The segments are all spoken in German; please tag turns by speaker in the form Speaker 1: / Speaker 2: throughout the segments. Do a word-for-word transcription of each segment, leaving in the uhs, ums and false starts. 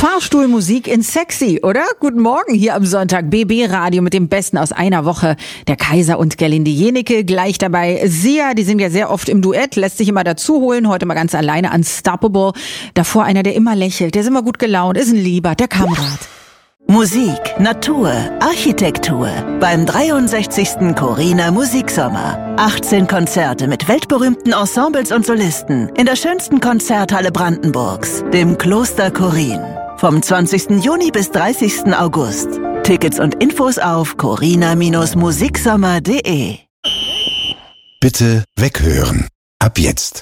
Speaker 1: Fahrstuhlmusik in sexy, oder? Guten Morgen hier am Sonntag. B B Radio mit dem Besten aus einer Woche. Der Kaiser und Gerlinde Jenecke, gleich dabei Sia, die sind ja sehr oft im Duett, lässt sich immer dazu holen, heute mal ganz alleine, Unstoppable. Davor einer, der immer lächelt, der ist immer gut gelaunt, ist ein Lieber, der Kamerad.
Speaker 2: Musik, Natur, Architektur beim dreiundsechzigsten Corina Musiksommer. achtzehn Konzerte mit weltberühmten Ensembles und Solisten in der schönsten Konzerthalle Brandenburgs, dem Kloster Chorin. Vom zwanzigsten Juni bis dreißigsten August. Tickets und Infos auf corina musiksommer punkt de.
Speaker 3: Bitte weghören. Ab jetzt.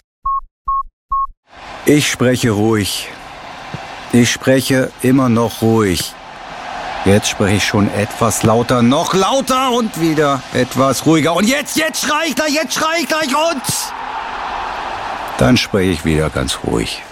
Speaker 4: Ich spreche ruhig. Ich spreche immer noch ruhig. Jetzt spreche ich schon etwas lauter, noch lauter und wieder etwas ruhiger. Und jetzt, jetzt schrei ich gleich, jetzt schrei ich gleich und... Dann spreche ich wieder ganz ruhig.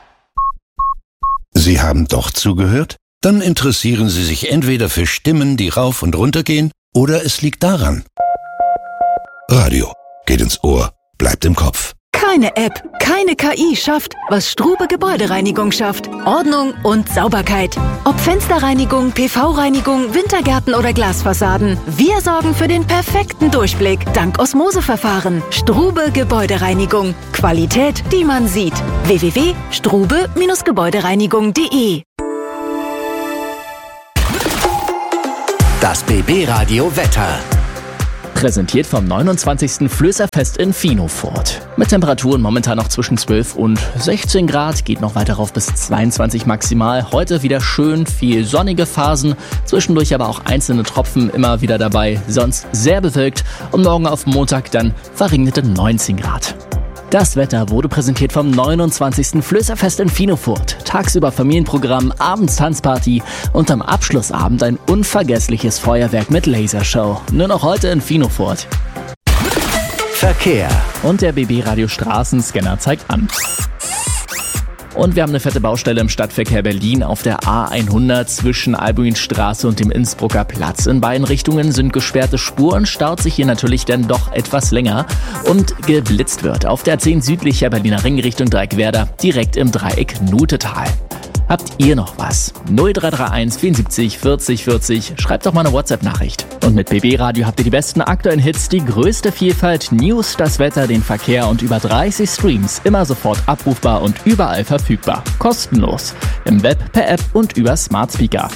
Speaker 3: Sie haben doch zugehört? Dann interessieren Sie sich entweder für Stimmen, die rauf und runter gehen, oder es liegt daran. Radio geht ins Ohr, bleibt im Kopf.
Speaker 2: Keine App, keine K I schafft, was Strube Gebäudereinigung schafft. Ordnung und Sauberkeit. Ob Fensterreinigung, P V-Reinigung, Wintergärten oder Glasfassaden. Wir sorgen für den perfekten Durchblick dank Osmoseverfahren. Strube Gebäudereinigung. Qualität, die man sieht. w w w punkt strube Gebäudereinigung punkt de.
Speaker 5: Das B B Radio Wetter.
Speaker 6: Präsentiert vom neunundzwanzigsten Flößerfest in Finofurt. Mit Temperaturen momentan noch zwischen zwölf und sechzehn Grad, geht noch weiter rauf bis zweiundzwanzig maximal. Heute wieder schön viel sonnige Phasen, zwischendurch aber auch einzelne Tropfen immer wieder dabei, sonst sehr bewölkt und morgen auf Montag dann verregnete neunzehn Grad. Das Wetter wurde präsentiert vom neunundzwanzigsten Flößerfest in Finofurt. Tagsüber Familienprogramm, abends Tanzparty und am Abschlussabend ein unvergessliches Feuerwerk mit Lasershow. Nur noch heute in Finofurt.
Speaker 5: Verkehr.
Speaker 6: Und der B B Radio Straßenscanner zeigt an. Und wir haben eine fette Baustelle im Stadtverkehr Berlin auf der A hundert zwischen Albuinstraße und dem Innsbrucker Platz. In beiden Richtungen sind gesperrte Spuren, staut sich hier natürlich dann doch etwas länger und geblitzt wird. Auf der zehn südlicher Berliner Ring Richtung Dreieckwerder, direkt im Dreieck Nutetal. Habt ihr noch was? null drei drei eins vierundsiebzig vierzig vierzig, schreibt doch mal eine WhatsApp-Nachricht. Und mit B B Radio habt ihr die besten aktuellen Hits, die größte Vielfalt, News, das Wetter, den Verkehr und über dreißig Streams, immer sofort abrufbar und überall verfügbar. Kostenlos. Im Web, per App und über Smart Speaker.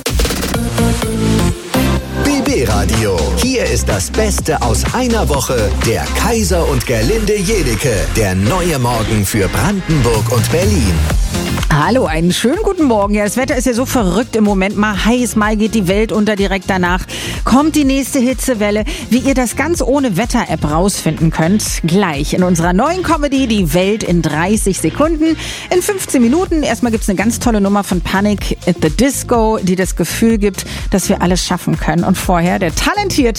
Speaker 5: B B Radio. Hier ist das Beste aus einer Woche. Der Kaiser und Gerlinde Jenecke. Der neue Morgen für Brandenburg und Berlin.
Speaker 1: Hallo, einen schönen guten Morgen. Ja, das Wetter ist ja so verrückt im Moment. Mal heiß, mal geht die Welt unter. Direkt danach kommt die nächste Hitzewelle. Wie ihr das ganz ohne Wetter-App rausfinden könnt, gleich in unserer neuen Comedy Die Welt in dreißig Sekunden. In fünfzehn Minuten. Erstmal gibt's eine ganz tolle Nummer von Panic at the Disco, die das Gefühl gibt, dass wir alles schaffen können. Und vorher der talentierte